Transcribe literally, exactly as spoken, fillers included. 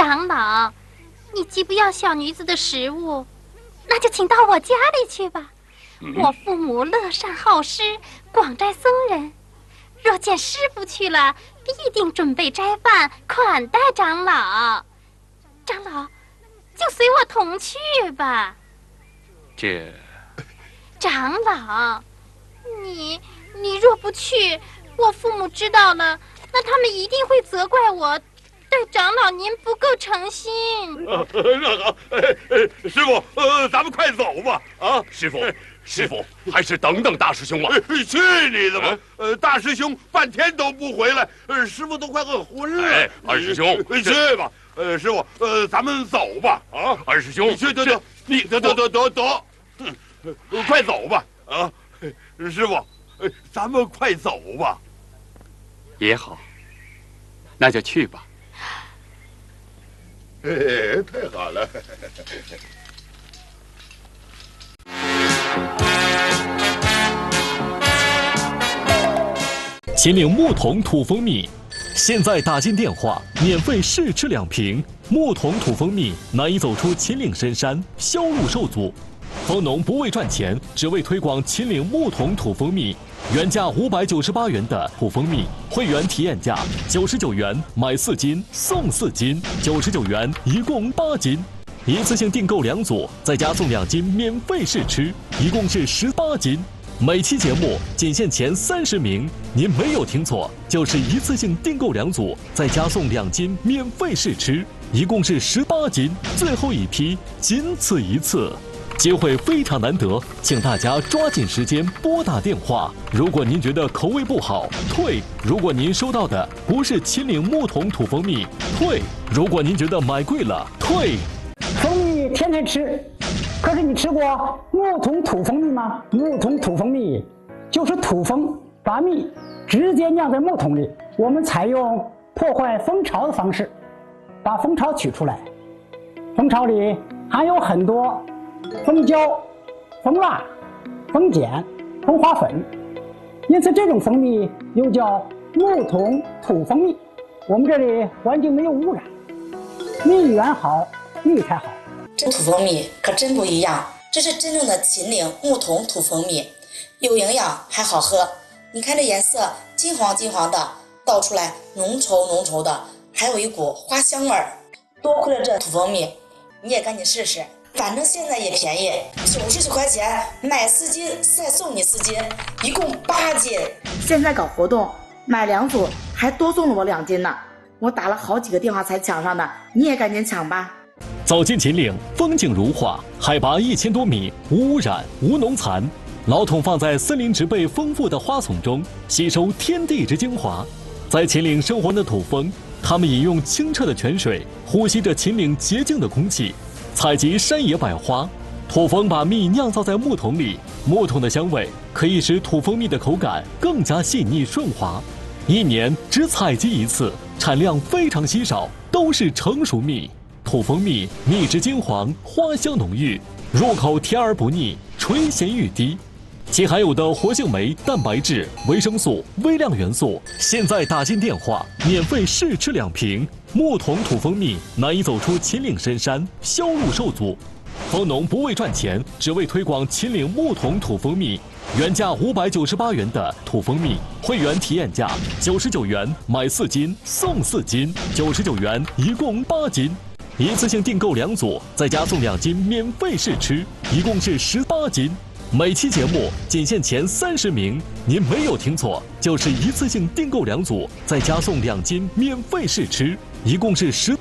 长老，你既不要小女子的食物，那就请到我家里去吧。嗯、我父母乐善好施，广斋僧人。若见师傅去了，必定准备斋饭款待长老。长老，就随我同去吧。 这， 长老，你你若不去，我父母知道了，那他们一定会责怪我。对长老您不够诚心。 呃，那好，呃呃，师傅，呃，咱们快走吧。啊， 师傅，师傅，还是等等大师兄吧。 去你的吧！呃，大师兄半天都不回来，呃，师傅都快饿昏了。 哎，二师兄， 去吧。呃，师傅，呃，咱们走吧。啊， 二师兄， 你去，得得，你得得得得得，嗯，快走吧。啊，师傅，呃，咱们快走吧。 也好，那就去吧。 哎，太好了！ 秦岭木桶土蜂蜜，现在打进电话免费试吃两瓶。木桶土蜂蜜难以走出秦岭深山，销路受阻。蜂农不为赚钱，只为推广秦岭木桶土蜂蜜。原价五百九十八元的土蜂蜜，会员体验价九十九元，买四斤送四斤，九十九元一共八斤，一次性订购两组，再加送两斤免费试吃，一共是十八斤。每期节目仅限前三十名，您没有听错，就是一次性订购两组，再加送两斤免费试吃，一共是十八斤，最后一批，仅此一次。机会非常难得，请大家抓紧时间拨打电话。如果您觉得口味不好，退；如果您收到的不是秦岭木桶土蜂蜜，退；如果您觉得买贵了，退。 蜂蜜天天吃，可是你吃过木桶土蜂蜜吗？木桶土蜂蜜就是土蜂把蜜直接酿在木桶里，我们采用破坏蜂巢的方式，把蜂巢取出来。蜂巢里含有很多蜂胶、蜂蜡、蜂碱、蜂花粉，因此这种蜂蜜又叫木桶土蜂蜜。我们这里环境没有污染，蜜源好，蜜才好。 这土蜂蜜可真不一样，这是真正的秦岭木桶土蜂蜜，有营养还好喝。你看这颜色金黄金黄的，倒出来浓稠浓稠的，还有一股花香味儿。多亏了这土蜂蜜，你也赶紧试试。反正现在也便宜，九十九块钱买四斤，再送你四斤，一共八斤。 现在搞活动，买两组还多送了我两斤呢。我打了好几个电话才抢上的，你也赶紧抢吧。 走进秦岭，风景如画，海拔一千多米，无污染，无农残。老桶放在森林植被丰富的花丛中，吸收天地之精华。在秦岭生活的土蜂，它们饮用清澈的泉水，呼吸着秦岭洁净的空气。采集山野百花，土蜂把蜜酿造在木桶里，木桶的香味可以使土蜂蜜的口感更加细腻顺滑。一年只采集一次，产量非常稀少，都是成熟蜜。土蜂蜜蜜质金黄，花香浓郁，入口甜而不腻，醇咸欲滴。其含有的活性酶、蛋白质、维生素、微量元素，现在打进电话免费试吃两瓶。木桶土蜂蜜难以走出秦岭深山，销路受阻。蜂农不为赚钱，只为推广秦岭木桶土蜂蜜。原价五百九十八元的土蜂蜜，会员体验价九十九元，买四斤送四斤，九十九元一共八斤。一次性订购两组，再加送两斤免费试吃，一共是十八斤。每期节目仅限前三十名，您没有听错，就是一次性订购两组，再加送两斤免费试吃，一共是十。